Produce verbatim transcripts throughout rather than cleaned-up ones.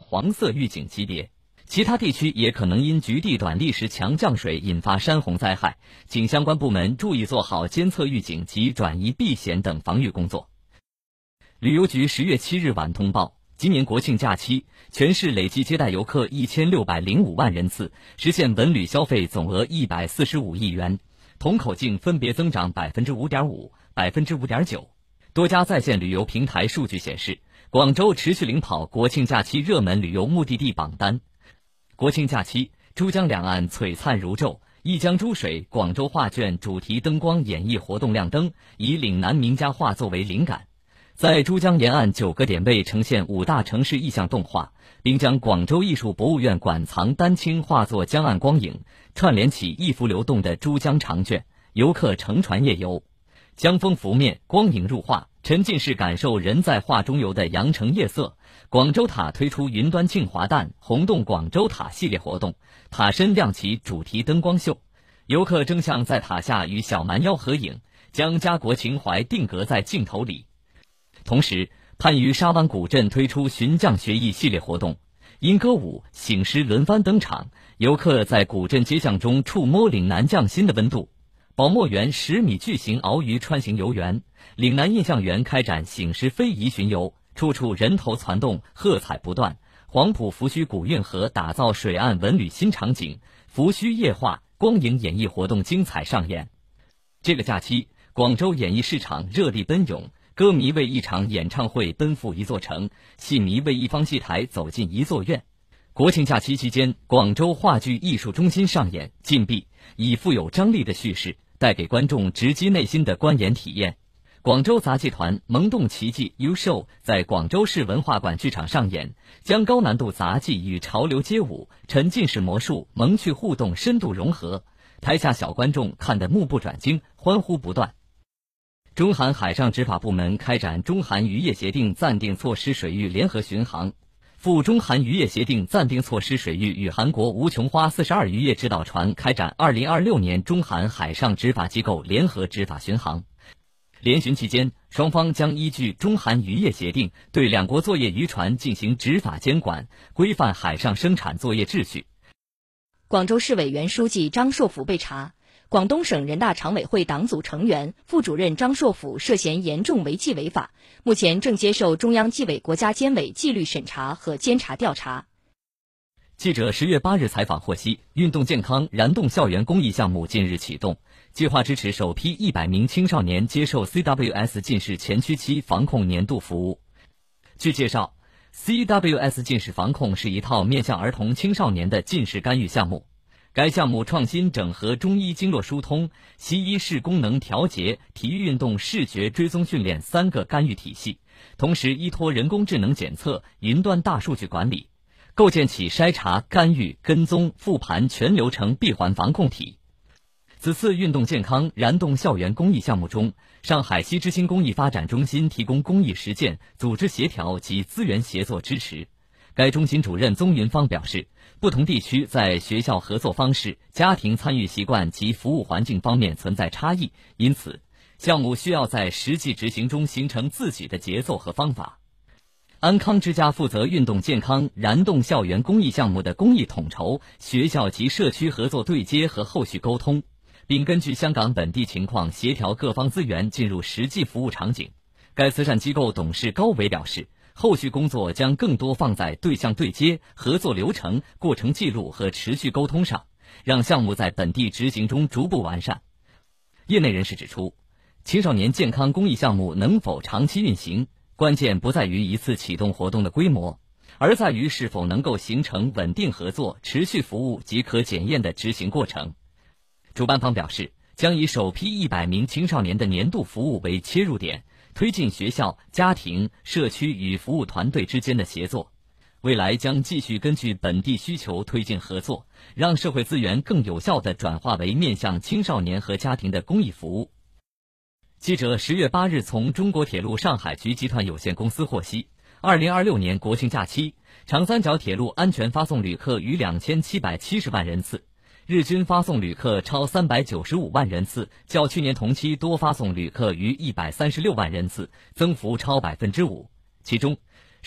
黄色预警级别。其他地区也可能因局地短砾石强降水引发山洪灾害，请相关部门注意做好监测预警及转移避险等防御工作。旅游局十月七日晚通报，今年国庆假期，全市累计接待游客一千六百零五万人次，实现文旅消费总额一百四十五亿元，同口径分别增长百分之五点五、百分之五点九。多家在线旅游平台数据显示，广州持续领跑国庆假期热门旅游目的地榜单。国庆假期，珠江两岸璀璨如昼，一江诸水广州画卷主题灯光演绎活动亮灯，以岭南名家画作为灵感，在珠江沿岸九个点位呈现五大城市意象动画，并将广州艺术博物院馆藏丹青画作江岸光影串联起一幅流动的珠江长卷，游客乘船夜游。江风拂面，光影入画，沉浸式感受人在画中游的羊城夜色。广州塔推出云端庆华诞红洞广州塔系列活动，塔身亮起主题灯光秀，游客争相在塔下与小蛮腰合影，将家国情怀定格在镜头里。同时，番禺沙湾古镇推出寻匠学艺系列活动，因歌舞、醒狮轮番登场，游客在古镇街巷中触摸岭南匠心的温度。宝墨园十米巨型鳌鱼穿行游园，岭南印象园开展醒狮非遗巡游，处处人头攒动，喝彩不断。黄埔福盱古运河打造水岸文旅新场景，福盱夜话光影演绎活动精彩上演。这个假期，广州演艺市场热力奔涌，歌迷为一场演唱会奔赴一座城，戏迷为一方戏台走进一座院。国庆假期期间，广州话剧艺术中心上演禁闭，以富有张力的叙事带给观众直击内心的观演体验。广州杂技团萌动奇迹 U Show 在广州市文化馆剧场上演，将高难度杂技与潮流街舞、沉浸式魔术、萌趣互动深度融合，台下小观众看得目不转睛，欢呼不断。中韩海上执法部门开展中韩渔业协定暂定措施水域联合巡航，赴中韩渔业协定暂定措施水域与韩国无穷花四十二渔业指导船开展二零二六年中韩海上执法机构联合执法巡航。联巡期间，双方将依据中韩渔业协定对两国作业渔船进行执法监管，规范海上生产作业秩序。 广州市委原书记张硕甫被查，广东省人大常委会党组成员、副主任张硕甫涉嫌严重违纪违法，目前正接受中央纪委国家监委纪律审查和监察调查。 记者十月八日采访获悉，运动健康燃动校园公益项目近日启动，计划支持首批一百名青少年接受 C W S 近视前驱期防控年度服务。据介绍， C W S 近视防控是一套面向儿童青少年的近视干预项目。该项目创新整合中医经络疏通、西医视功能调节、体育运动视觉追踪训练三个干预体系，同时依托人工智能检测、云端大数据管理，构建起筛查、干预、跟踪、复盘全流程闭环防控体。此次运动健康燃动校园公益项目中，上海西之星公益发展中心提供公益实践、组织协调及资源协作支持。该中心主任宗云芳表示，不同地区在学校合作方式、家庭参与习惯及服务环境方面存在差异，因此项目需要在实际执行中形成自己的节奏和方法。安康之家负责运动健康燃动校园公益项目的公益统筹、学校及社区合作对接和后续沟通，并根据香港本地情况协调各方资源进入实际服务场景。该慈善机构董事高伟表示，后续工作将更多放在对象对接、合作流程、过程记录和持续沟通上，让项目在本地执行中逐步完善。业内人士指出，青少年健康公益项目能否长期运行，关键不在于一次启动活动的规模，而在于是否能够形成稳定合作、持续服务及可检验的执行过程。主办方表示，将以首批一百名青少年的年度服务为切入点，推进学校、家庭、社区与服务团队之间的协作。未来将继续根据本地需求推进合作，让社会资源更有效地转化为面向青少年和家庭的公益服务。记者十月八日从中国铁路上海局集团有限公司获悉，二零二六年国庆假期，长三角铁路安全发送旅客逾两千七百七十万人次，日均发送旅客超三百九十五万人次，较去年同期多发送旅客逾一百三十六万人次，增幅超百分之五。其中，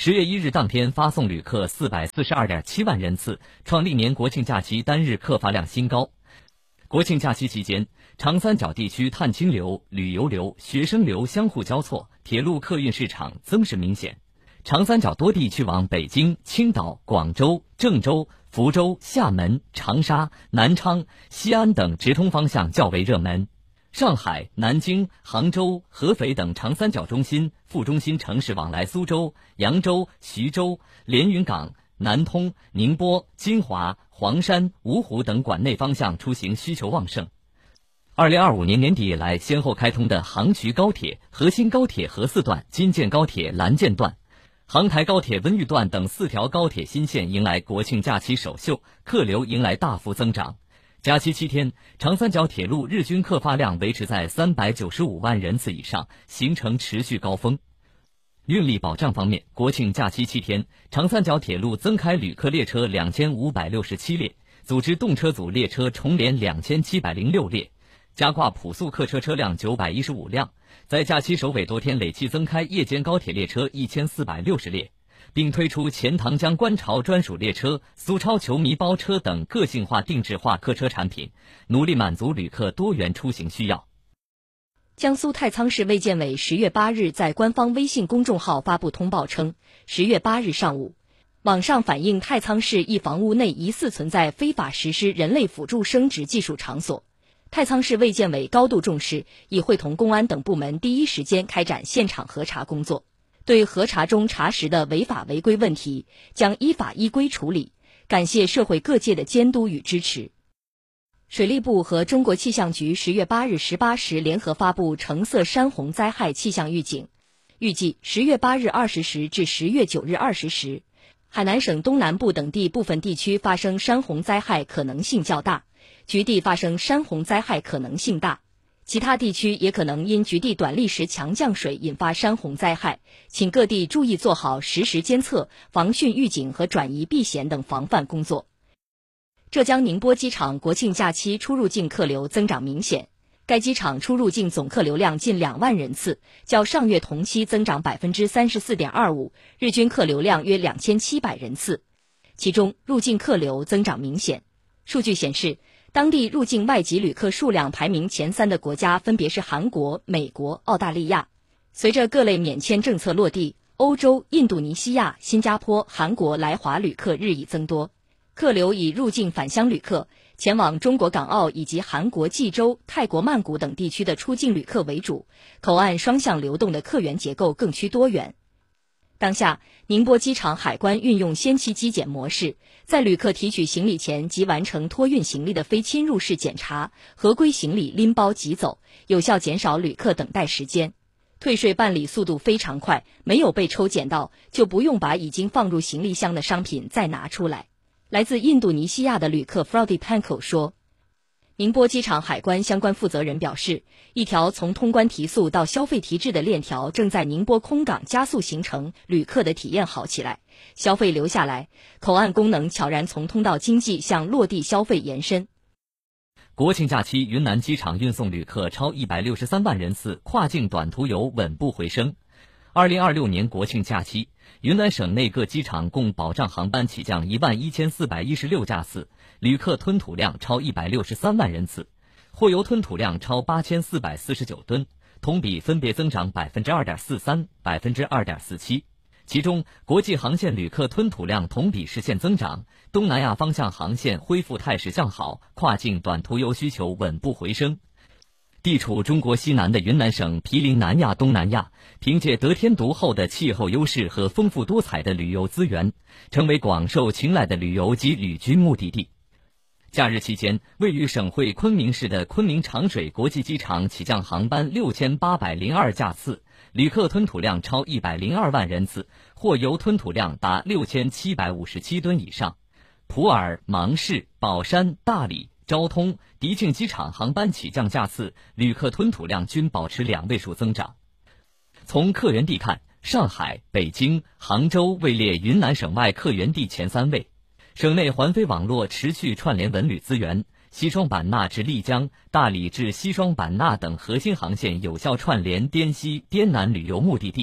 十月一日当天发送旅客四百四十二点七万人次，创历年国庆假期单日客发量新高。国庆假期期间，长三角地区探亲流、旅游流、学生流相互交错，铁路客运市场增势明显。长三角多地去往北京、青岛、广州、郑州、福州、厦门、长沙、南昌、西安等直通方向较为热门。上海、南京、杭州、合肥等长三角中心、副中心城市往来苏州、扬州、徐州、连云港、南通、宁波、金华、黄山、芜湖等管内方向出行需求旺盛。二零二五年年底以来，先后开通的杭衢高铁、河新高铁河四段、京建高铁蓝建段、杭台高铁温榆段等四条高铁新线迎来国庆假期首秀，客流迎来大幅增长。假期七天，长三角铁路日均客发量维持在三百九十五万人次以上，形成持续高峰。运力保障方面，国庆假期七天，长三角铁路增开旅客列车两千五百六十七列，组织动车组列车重联两千七百零六列，加挂普速客车车辆九百一十五辆，在假期首尾多天累计增开夜间高铁列车一千四百六十列，并推出钱塘江观潮专属列车、苏超球迷包车等个性化定制化客车产品，努力满足旅客多元出行需要。 江苏太仓市卫健委十月八日在官方微信公众号发布通报称，十月八日上午，网上反映太仓市一房屋内疑似存在非法实施人类辅助生殖技术场所。太仓市卫健委高度重视，已会同公安等部门第一时间开展现场核查工作，对核查中查实的违法违规问题将依法依规处理，感谢社会各界的监督与支持。水利部和中国气象局十月八日十八时联合发布橙色山洪灾害气象预警，预计十月八日二十时至十月九日二十时，海南省东南部等地部分地区发生山洪灾害可能性较大，局地发生山洪灾害可能性大，其他地区也可能因局地短历时强降水引发山洪灾害，请各地注意做好实时监测、防汛预警和转移避险等防范工作。浙江宁波机场国庆假期出入境客流增长明显，该机场出入境总客流量近两万人次，较上月同期增长 百分之三十四点二五， 日均客流量约两千七百人次。其中入境客流增长明显。数据显示，当地入境外籍旅客数量排名前三的国家分别是韩国、美国、澳大利亚。随着各类免签政策落地，欧洲、印度尼西亚、新加坡、韩国来华旅客日益增多，客流以入境返乡旅客、前往中国港澳以及韩国济州、泰国曼谷等地区的出境旅客为主，口岸双向流动的客源结构更趋多元。当下，宁波机场海关运用先期机检模式，在旅客提取行李前即完成托运行李的非侵入式检查，合规行李拎包即走，有效减少旅客等待时间。退税办理速度非常快，没有被抽检到，就不用把已经放入行李箱的商品再拿出来。来自印度尼西亚的旅客 Frody Panko 说，宁波机场海关相关负责人表示，一条从通关提速到消费提质的链条正在宁波空港加速形成，旅客的体验好起来，消费留下来，口岸功能悄然从通道经济向落地消费延伸。 国庆假期，云南机场运送旅客超一百六十三万人次，跨境短途游稳步回升。二零二六年国庆假期，云南省内各机场共保障航班起降一万一千四百一十六架次，旅客吞吐量超一百六十三万人次，货邮吞吐量超八千四百四十九吨，同比分别增长 百分之二点四三、百分之二点四七。其中，国际航线旅客吞吐量同比实现增长，东南亚方向航线恢复态势向好，跨境短途游需求稳步回升。地处中国西南的云南省毗邻南亚、东南亚，凭借得天独厚的气候优势和丰富多彩的旅游资源，成为广受青睐的旅游及旅居目的地。假日期间，位于省会昆明市的昆明长水国际机场起降航班六千八百零二架次，旅客吞吐量超一百零二万人次，货邮吞吐量达六千七百五十七吨以上。普洱、芒市、宝山、大理、昭通、迪庆机场航班起降架次，旅客吞吐量均保持两位数增长。从客源地看，上海、北京、杭州位列云南省外客源地前三位。省内环飞网络持续串联文旅资源，西双版纳至丽江、大理至西双版纳等核心航线有效串联滇西、滇南旅游目的地，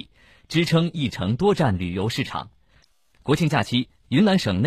支撑一城多站旅游市场。国庆假期，云南省内